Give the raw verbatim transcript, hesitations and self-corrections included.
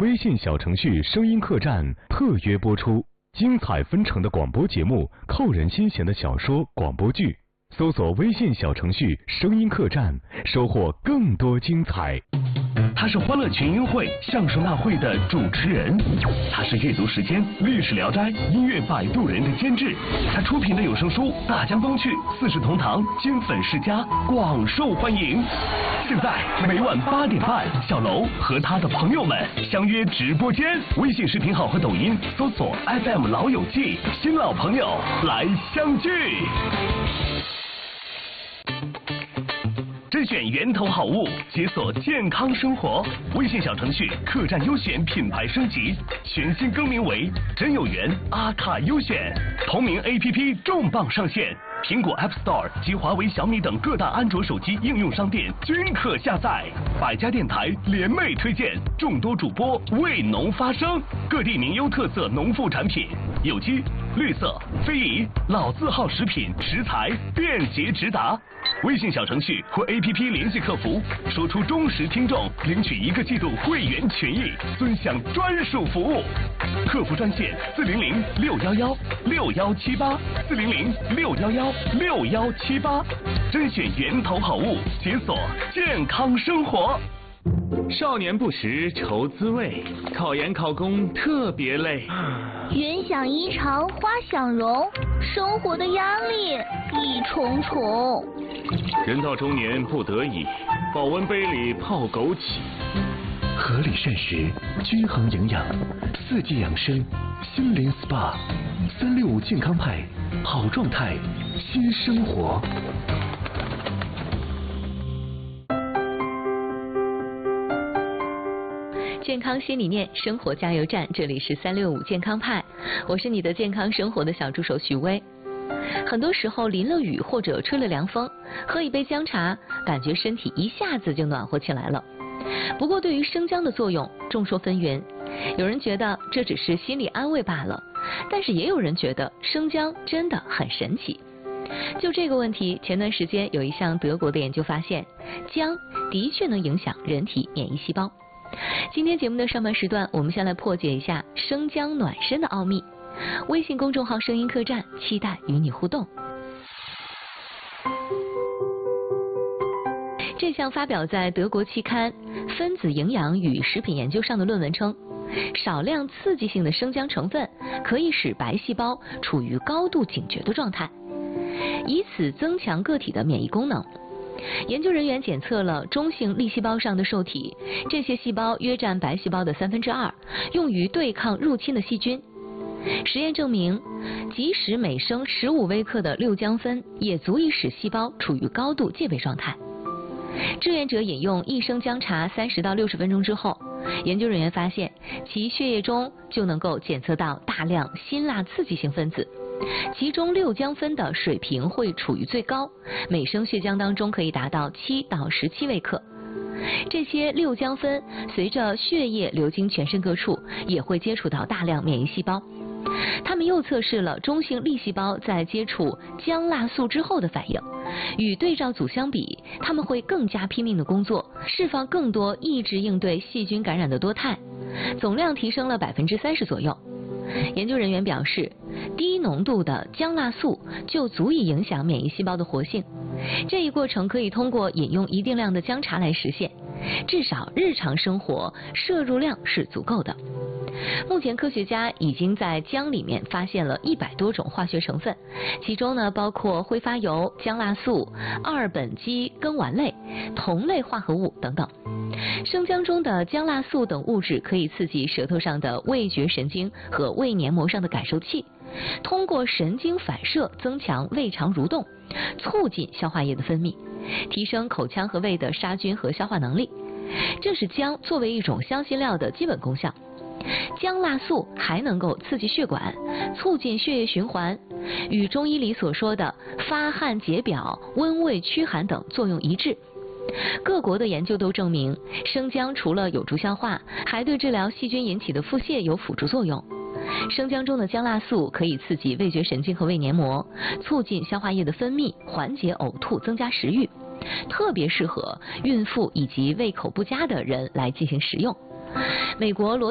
微信小程序声音客栈特约播出，精彩纷呈的广播节目，扣人心弦的小说广播剧。搜索微信小程序声音客栈，收获更多精彩。 他是欢乐群英会相声大会的主持人，他是阅读时间历史聊斋音乐摆渡人的监制，他出品的有声书《大江东去》《四世同堂》金粉世家广受欢迎。现在每晚八点半，小楼和他的朋友们相约直播间，微信视频号和抖音搜索 F M 老友记，新老朋友来相聚。甄选源头好物，解锁健康生活。微信小程序客栈优选品牌升级，全新更名为真有缘阿卡优选。同名 A P P 重磅上线，苹果 App Store 及华为、小米等各大安卓手机应用商店均可下载。百家电台联袂推荐，众多主播为农发声，各地名优特色农副产品，有机、绿色、非遗、老字号食品食材便捷直达。微信小程序或 A P P 联系客服，说出忠实听众，领取一个季度会员权益，尊享专属服务。客服专线四零零六幺幺六幺七八四零零六幺幺六幺七八，甄选源头好物，解锁健康生活。 少年不识愁滋味，考研考公特别累。 云想衣裳花想容，生活的压力一重重。 人到中年不得已，保温杯里泡枸杞。 合理膳食，均衡营养，四季养生，心灵 S P A， 三六五健康派，好状态，新生活。 健康新理念，生活加油站，这里是三六五健康派，我是你的健康生活的小助手许巍。很多时候淋了雨或者吹了凉风，喝一杯姜茶，感觉身体一下子就暖和起来了。不过对于生姜的作用众说纷纭，有人觉得这只是心理安慰罢了，但是也有人觉得生姜真的很神奇。就这个问题，前段时间有一项德国的研究发现，姜的确能影响人体免疫细胞。今天节目的上半时段，我们先来破解一下生姜暖身的奥秘。微信公众号声音客栈，期待与你互动。这项发表在德国期刊《分子营养与食品研究》上的论文称，少量刺激性的生姜成分可以使白细胞处于高度警觉的状态，以此增强个体的免疫功能。研究人员检测了中性粒细胞上的受体，这些细胞约占白细胞的三分之二，用于对抗入侵的细菌。实验证明，即使每升十五微克的六姜酚，也足以使细胞处于高度戒备状态。志愿者饮用一升姜茶三十到六十分钟之后，研究人员发现其血液中就能够检测到大量辛辣刺激性分子，其中六姜酚的水平会处于最高，每升血浆当中可以达到七到十七微克。这些六姜酚随着血液流经全身各处，也会接触到大量免疫细胞。他们又测试了中性粒细胞在接触姜辣素之后的反应，与对照组相比，他们会更加拼命的工作，释放更多抑制应对细菌感染的多肽，总量提升了百分之三十左右。研究人员表示，低浓度的姜辣素就足以影响免疫细胞的活性。这一过程可以通过饮用一定量的姜茶来实现，至少日常生活摄入量是足够的。目前科学家已经在姜里面发现了一百多种化学成分，其中呢包括挥发油、姜辣素、二苯基根烷类、酮类化合物等等。生姜中的姜辣素等物质可以刺激舌头上的味觉神经和胃黏膜上的感受器，通过神经反射增强胃肠蠕动，促进消化液的分泌，提升口腔和胃的杀菌和消化能力。这是姜作为一种香辛料的基本功效。姜辣素还能够刺激血管，促进血液循环，与中医里所说的发汗解表、温胃驱寒等作用一致。各国的研究都证明，生姜除了有助消化，还对治疗细菌引起的腹泻有辅助作用。生姜中的姜辣素可以刺激味觉神经和胃黏膜，促进消化液的分泌，缓解呕吐，增加食欲，特别适合孕妇以及胃口不佳的人来进行食用。美国罗